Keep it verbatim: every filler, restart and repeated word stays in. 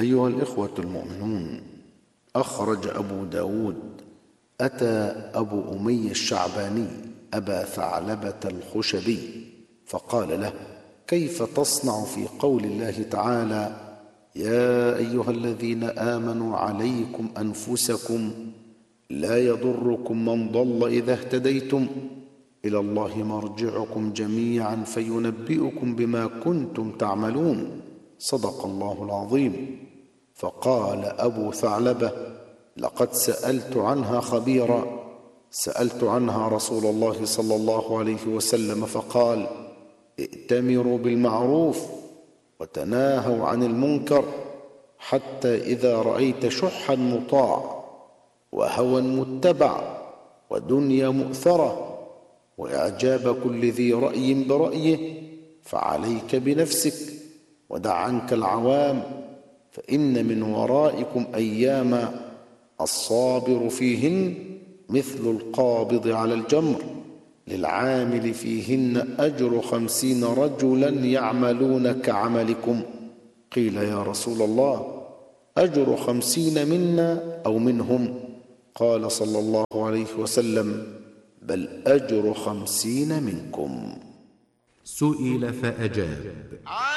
أيها الإخوة المؤمنون، أخرج أبو داود: أتى أبو أمية الشعباني أبا ثعلبة الخشبي فقال له: كيف تصنع في قول الله تعالى: يا أيها الذين آمنوا عليكم أنفسكم لا يضركم من ضل إذا اهتديتم إلى الله مرجعكم جميعا فينبئكم بما كنتم تعملون، صدق الله العظيم. فقال أبو ثعلبة: لقد سألت عنها خبيرا، سألت عنها رسول الله صلى الله عليه وسلم فقال: ائتمروا بالمعروف وتناهوا عن المنكر، حتى إذا رأيت شحا مطاع وهوى متبع ودنيا مؤثرة وإعجاب كل ذي رأي برأيه فعليك بنفسك ودع عنك العوام، فإن من ورائكم أياما الصابر فيهن مثل القابض على الجمر، للعامل فيهن أجر خمسين رجلا يعملون كعملكم. قيل: يا رسول الله، أجر خمسين منا أو منهم؟ قال صلى الله عليه وسلم: بل أجر خمسين منكم. سئل فأجاب: